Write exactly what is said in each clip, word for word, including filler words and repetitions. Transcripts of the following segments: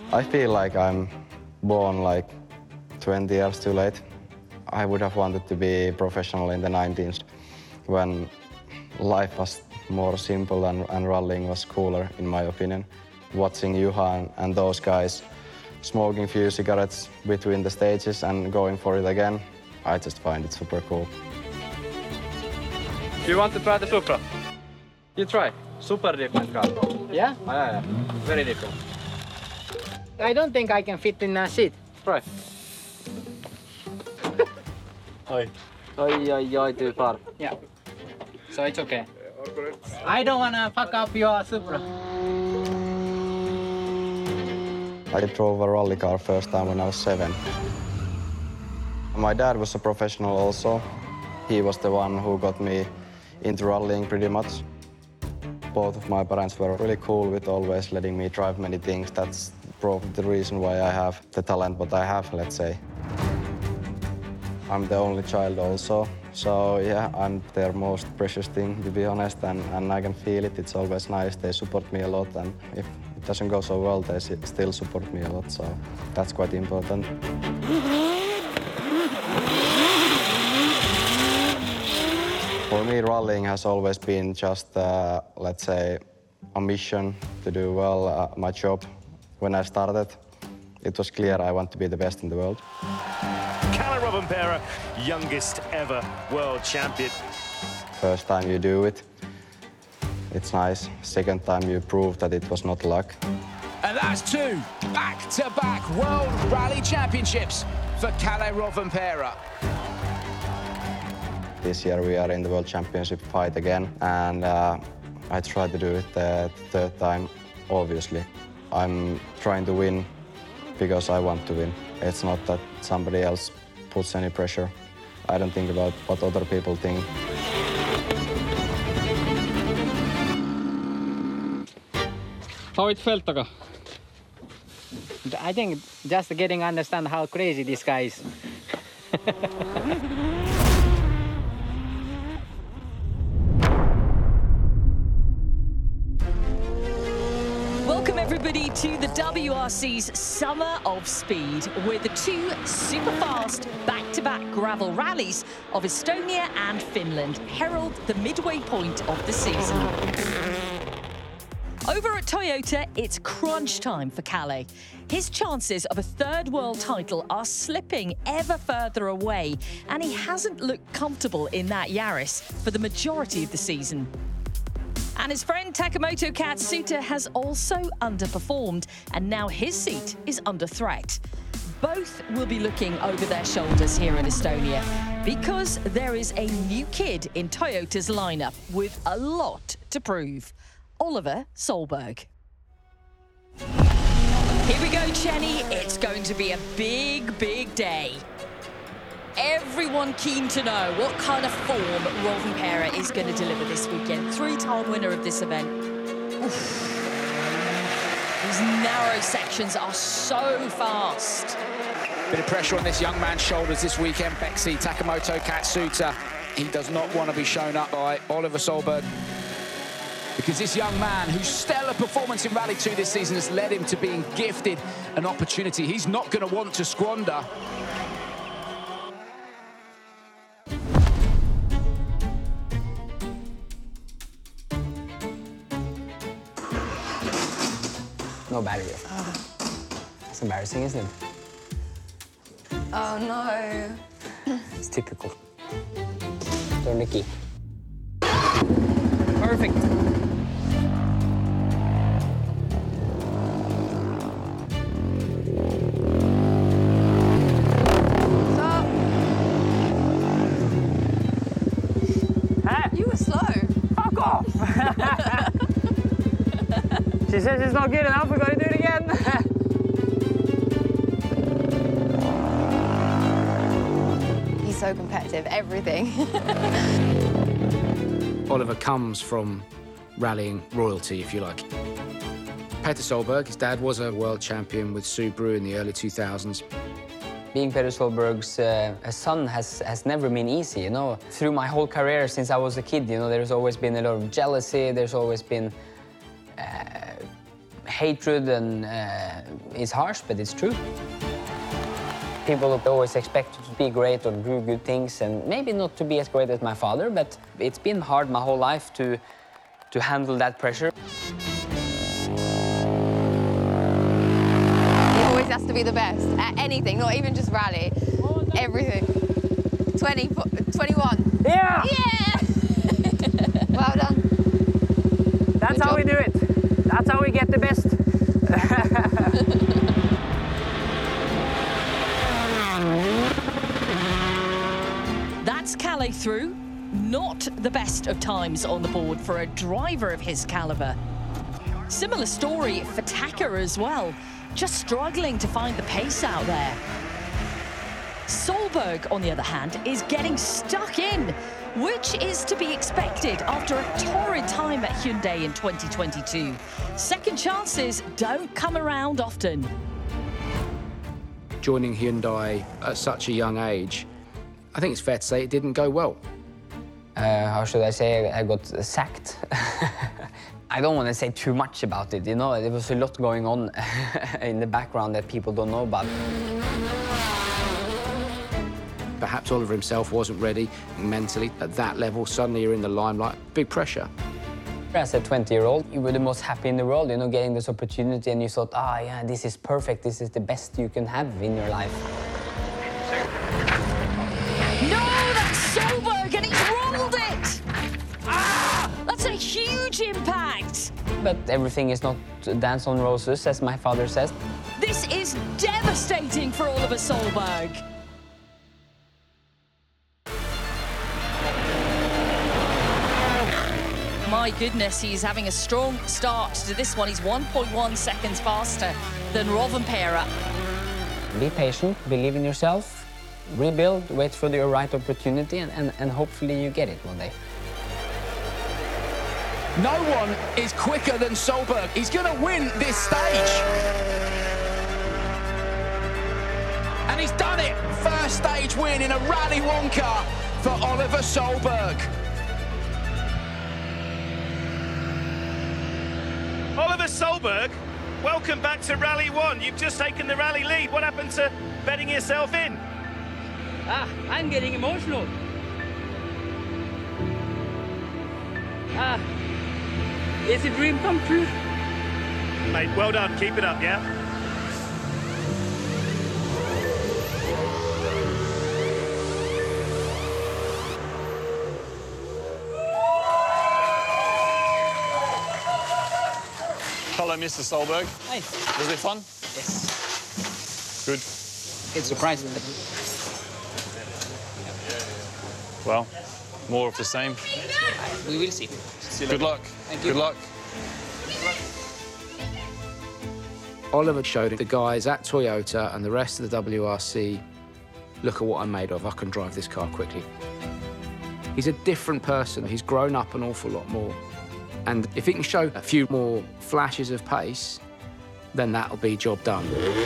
I feel like I'm born like twenty years too late. I would have wanted to be professional in the nineties when life was more simple and, and rallying was cooler, in my opinion. Watching Juha and, and those guys smoking a few cigarettes between the stages and going for it again, I just find it super cool. Do you want to try the Supra? You try. Super different car. Yeah? Oh, yeah, yeah. Very different. I don't think I can fit in a seat. Try. Oi. Oi, oi, oi, too far. Yeah. So it's okay. I don't wanna fuck up your Supra. I drove a rally car first time when I was seven. My dad was a professional also. He was the one who got me into rallying pretty much. Both of my parents were really cool with always letting me drive many things. That's probably the reason why I have the talent what I have, let's say. I'm the only child also, so yeah, I'm their most precious thing, to be honest, and, and I can feel it. It's always nice. They support me a lot, and if it doesn't go so well, they still support me a lot, so that's quite important. For me, rallying has always been just, uh, let's say, a mission to do well uh, my job. When I started, it was clear I want to be the best in the world. Kalle Rovanperä, youngest ever world champion. First time you do it, it's nice. Second time you prove that it was not luck. And that's two back-to-back World Rally Championships for Kalle Rovanperä. This year we are in the World Championship fight again, and uh, I try to do it the third time, obviously. I'm trying to win because I want to win. It's not that somebody else puts any pressure. I don't think about what other people think. How it felt, Taka? I think just getting understand how crazy this guy is. Welcome everybody to the W R C's Summer of Speed with the two super fast back-to-back gravel rallies of Estonia and Finland herald the midway point of the season. Over at Toyota, it's crunch time for Kalle. His chances of a third world title are slipping ever further away, and he hasn't looked comfortable in that Yaris for the majority of the season. And his friend Takamoto Katsuta has also underperformed, and now his seat is under threat. Both will be looking over their shoulders here in Estonia because there is a new kid in Toyota's lineup with a lot to prove. Oliver Solberg. Here we go, Chenny. It's going to be a big, big day. Everyone keen to know what kind of form Rovanperä is going to deliver this weekend. Three-time winner of this event. Oof. These narrow sections are so fast. Bit of pressure on this young man's shoulders this weekend, Bexi Takamoto Katsuta. He does not want to be shown up by Oliver Solberg, because this young man, whose stellar performance in Rally two this season has led him to being gifted an opportunity he's not going to want to squander. No battery. Oh. It's embarrassing, isn't it? Oh, no. It's typical. Turn the key. Perfect. Stop. Huh? You were slow. Fuck off! She says it's not good enough, we gotta do it again. He's so competitive, everything. Oliver comes from rallying royalty, if you like. Petter Solberg, his dad was a world champion with Subaru in the early two thousands. Being Petter Solberg's uh, son has, has never been easy, you know. Through my whole career since I was a kid, you know, there's always been a lot of jealousy, there's always been uh, hatred and uh, is harsh, but it's true. People always expect you to be great or do good things, and maybe not to be as great as my father, but it's been hard my whole life to, to handle that pressure. He always has to be the best at anything, not even just rally. Everything. twenty, twenty-one. Yeah! Yeah! Well done. That's Good how job. we do it. That's how we get the best. That's Kalle through. Not the best of times on the board for a driver of his caliber. Similar story for Tacker as well. Just struggling to find the pace out there. Solberg, on the other hand, is getting stuck in, which is to be expected after a torrid time at Hyundai in twenty twenty-two. Second chances don't come around often. Joining Hyundai at such a young age, I think it's fair to say it didn't go well. Uh, how should I say? I got sacked. I don't want to say too much about it, you know, there was a lot going on in the background that people don't know about. Perhaps Oliver himself wasn't ready mentally at that level. Suddenly you're in the limelight, big pressure. As a twenty-year-old, you were the most happy in the world, you know, getting this opportunity, and you thought, ah, yeah, this is perfect, this is the best you can have in your life. No, that's Solberg, and he's rolled it! Ah, that's a huge impact! But everything is not dance on roses, as my father says. This is devastating for Oliver Solberg. My goodness, he's having a strong start to this one. He's one point one seconds faster than Rovanperä. Be patient, believe in yourself, rebuild, wait for the right opportunity, and, and, and hopefully you get it one day. No one is quicker than Solberg. He's going to win this stage. And he's done it. First stage win in a Rally One car for Oliver Solberg. Oliver Solberg, welcome back to Rally One. You've just taken the rally lead. What happened to betting yourself in? Ah, I'm getting emotional. Ah, it's a dream come true. Mate, well done. Keep it up, yeah? Hello, Mister Solberg. Hi. Was it fun? Yes. Good. It surprised me. Well, more of the same. We will see. Good luck. Thank you. Good luck. Oliver showed the guys at Toyota and the rest of the W R C, look at what I'm made of. I can drive this car quickly. He's a different person. He's grown up an awful lot more. And if he can show a few more flashes of pace, then that'll be job done.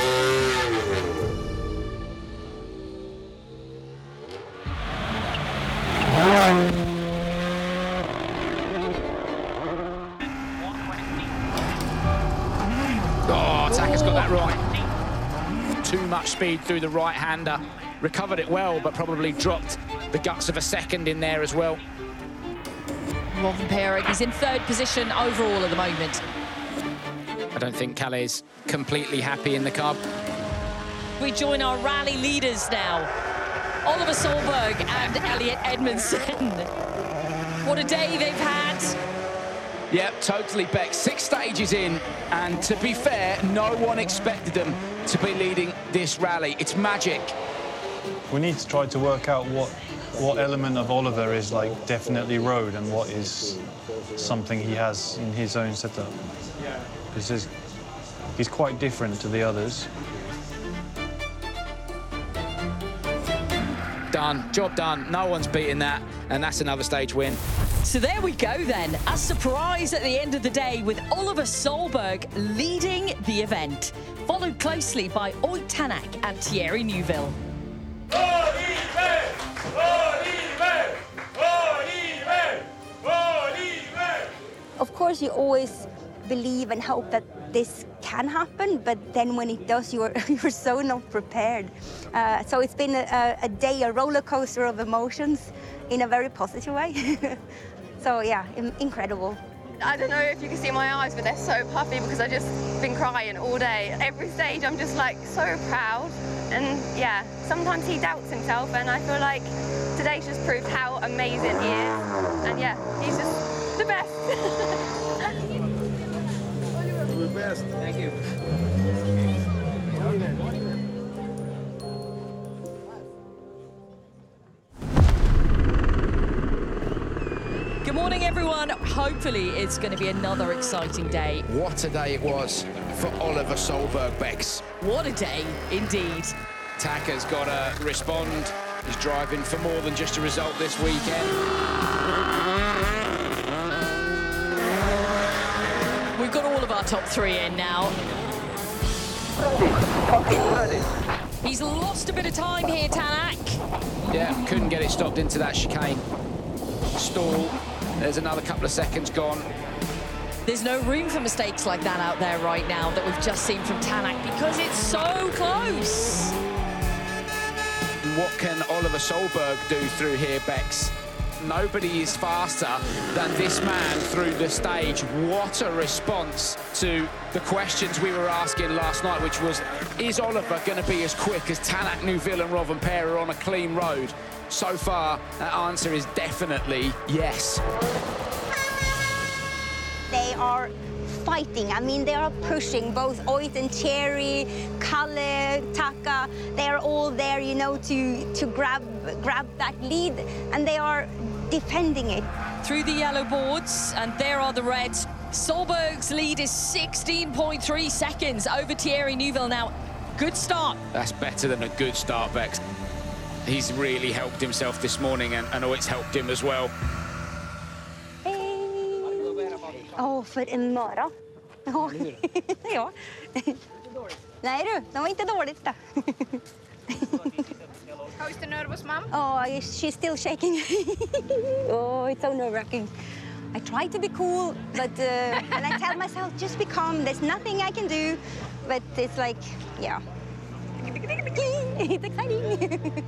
Oh, Tacker's got that right. Too much speed through the right-hander. Recovered it well, but probably dropped the guts of a second in there as well. Rovanperä, he's in third position overall at the moment. I don't think Kalle's completely happy in the car. We join our rally leaders now. Oliver Solberg and Elliot Edmondson. What a day they've had. Yep, totally, Beck. Six stages in, and to be fair, no one expected them to be leading this rally. It's magic. We need to try to work out what what element of Oliver is like definitely road and what is something he has in his own setup. Because he's quite different to the others. Done, job done. No one's beating that, and that's another stage win. So there we go then. A surprise at the end of the day with Oliver Solberg leading the event, followed closely by Ott Tänak and Thierry Neuville. Of course, you always believe and hope that this can happen, but then when it does, you're you're so not prepared. Uh, so it's been a, a day, a roller coaster of emotions, in a very positive way. So yeah, incredible. I don't know if you can see my eyes, but they're so puffy because I've just been crying all day. Every stage, I'm just like so proud. And yeah, sometimes he doubts himself, and I feel like today's just proved how amazing he is. And yeah, he's just the best. You're the best. Thank you. Good morning, everyone. Hopefully, it's going to be another exciting day. What a day it was for Oliver Solberg, Bex. What a day, indeed. Taka's got to respond. He's driving for more than just a result this weekend. We've got all of our top three in now. He's lost a bit of time here, Tanak. Yeah, couldn't get it stopped into that chicane. Stall. There's another couple of seconds gone. There's no room for mistakes like that out there right now that we've just seen from Tanak because it's so close. What can Oliver Solberg do through here, Bex? Nobody is faster than this man through the stage. What a response to the questions we were asking last night, which was, is Oliver going to be as quick as Tanak, Neuville and Rovanperä on a clean road? So far, that answer is definitely yes. They are fighting. I mean, they are pushing both Oit and Thierry, Kalle, Taka. They are all there, you know, to to grab grab that lead, and they are defending it. Through the yellow boards, and there are the reds. Solberg's lead is sixteen point three seconds over Thierry Neuville now. Good start. That's better than a good start, Bex. He's really helped himself this morning, and, and Oit's helped him as well. Åh, oh, för en mara. Ja. Ja. Nej du, det var inte dåligt då. How's the nervous mom? Oh, she's still shaking. Oh, it's so nerve-wracking. I try to be cool, but uh, and I tell myself, just be calm. There's nothing I can do. But it's like, yeah. It's exciting.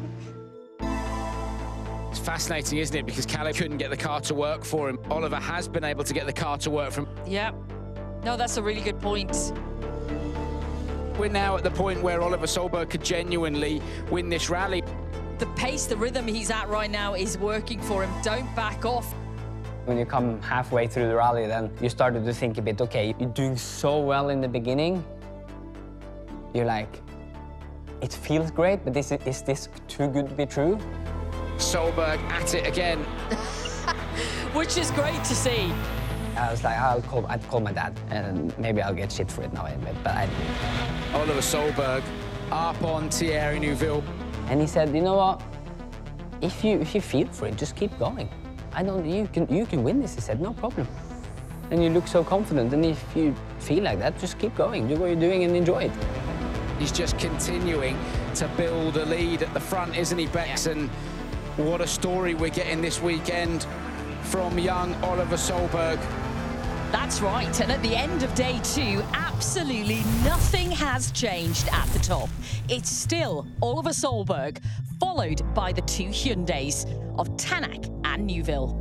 It's fascinating, isn't it? Because Kalle couldn't get the car to work for him. Oliver has been able to get the car to work for him. Yeah. No, that's a really good point. We're now at the point where Oliver Solberg could genuinely win this rally. The pace, the rhythm he's at right now is working for him. Don't back off. When you come halfway through the rally, then you started to think a bit, okay, you're doing so well in the beginning. You're like, it feels great, but this, is this too good to be true? Solberg at it again. Which is great to see. I was like, I'll call, I'd call my dad, and maybe I'll get shit for it now, but I didn't. Oliver Solberg up on Thierry Neuville. And he said, you know what? If you if you feel for it, just keep going. I don't. You can you can win this. He said, no problem. And you look so confident. And if you feel like that, just keep going. Do what you're doing and enjoy it. He's just continuing to build a lead at the front, isn't he, Bex? Yeah. And what a story we're getting this weekend from young Oliver Solberg. That's right, and at the end of day two, absolutely nothing has changed at the top. It's still Oliver Solberg, followed by the two Hyundais of Tanak and Neuville.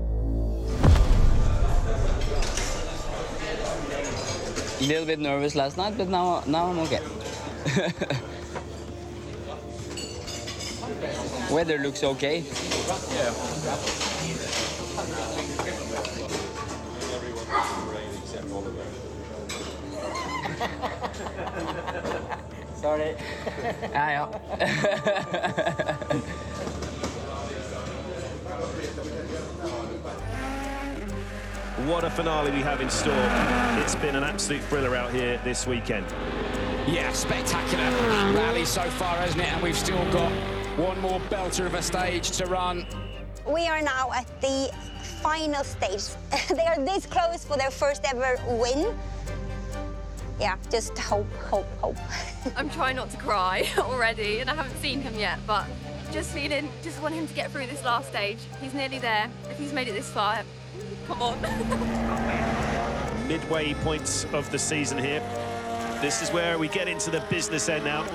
A little bit nervous last night, but now, now I'm okay. Weather looks okay. Yeah. Sorry. Ah, ja. What a finale we have in store. It's been an absolute thriller out here this weekend. Yeah, spectacular rally so far, hasn't it? And we've still got one more belter of a stage to run. We are now at the final stage. They are this close for their first ever win. Yeah, just hope, hope, hope. I'm trying not to cry already, and I haven't seen him yet, but just feeling, just want him to get through this last stage. He's nearly there. If he's made it this far, come on. Midway points of the season here. This is where we get into the business end now.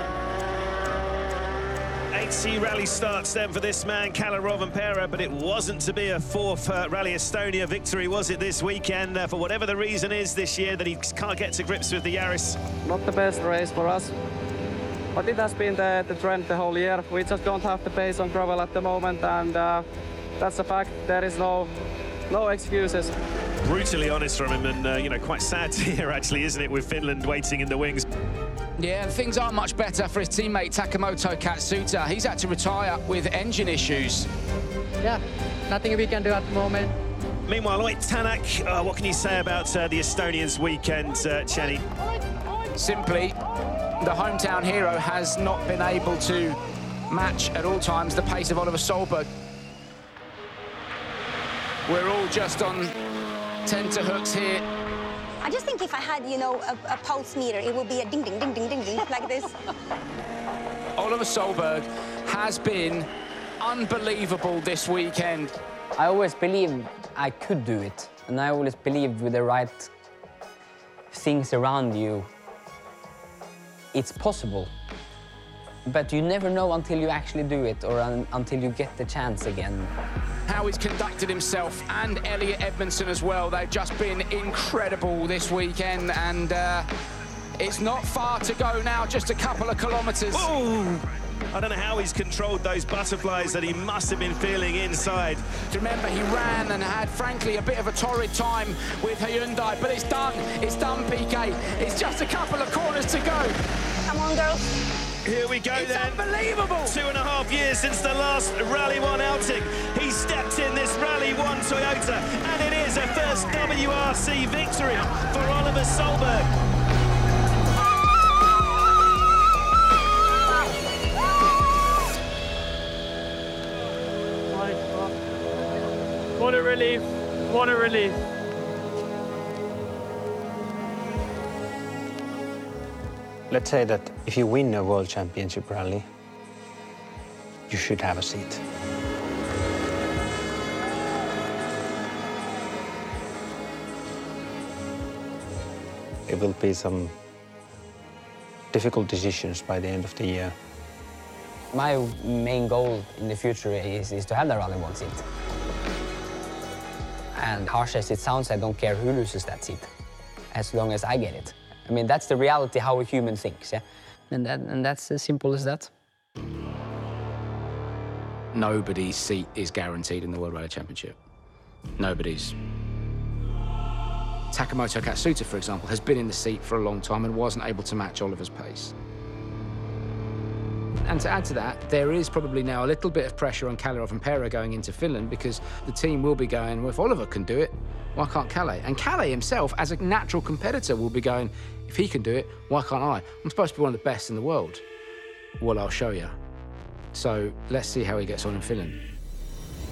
Eight C rally starts then for this man, Kalle Rovanperä, but it wasn't to be a fourth uh, Rally Estonia victory, was it, this weekend? Uh, for whatever the reason is this year that he can't get to grips with the Yaris. Not the best race for us, but it has been the, the trend the whole year. We just don't have the pace on gravel at the moment, and uh, that's a fact. There is no, no excuses. Brutally honest from him, and uh, you know, quite sad to hear, actually, isn't it, with Finland waiting in the wings. Yeah, and things aren't much better for his teammate Takamoto Katsuta. He's had to retire with engine issues. Yeah, nothing we can do at the moment. Meanwhile, Ott Tänak, uh, what can you say about uh, the Estonians' weekend, uh, Chenny? Simply, the hometown hero has not been able to match at all times the pace of Oliver Solberg. We're all just on tenterhooks here. I just think if I had, you know, a, a pulse meter, it would be a ding, ding, ding, ding, ding, ding, like this. Oliver Solberg has been unbelievable this weekend. I always believed I could do it, and I always believed with the right things around you, it's possible. But you never know until you actually do it, or un until you get the chance again. How he's conducted himself, and Elliot Edmondson as well. They've just been incredible this weekend, and uh, it's not far to go now, just a couple of kilometres. Oh! I don't know how he's controlled those butterflies that he must have been feeling inside. Remember, he ran and had, frankly, a bit of a torrid time with Hyundai, but it's done. It's done, P K. It's just a couple of corners to go. Come on, girls. Here we go it's then. Unbelievable! Two and a half years since the last Rally One outing. He stepped in this Rally One Toyota, and it is a first W R C victory for Oliver Solberg. What a relief, what a relief. Let's say that if you win a World Championship rally, you should have a seat. It will be some difficult decisions by the end of the year. My main goal in the future is, is to have the Rally One seat. And harsh as it sounds, I don't care who loses that seat, as long as I get it. I mean, that's the reality how a human thinks, yeah? And, that, and that's as simple as that. Nobody's seat is guaranteed in the World Rally Championship. Nobody's. Takamoto Katsuta, for example, has been in the seat for a long time and wasn't able to match Oliver's pace. And to add to that, there is probably now a little bit of pressure on Kalle Rovanperä going into Finland, because the team will be going, well, if Oliver can do it, why can't Kalle? And Kalle himself, as a natural competitor, will be going, if he can do it, why can't I? I'm supposed to be one of the best in the world. Well, I'll show you. So let's see how he gets on in Finland.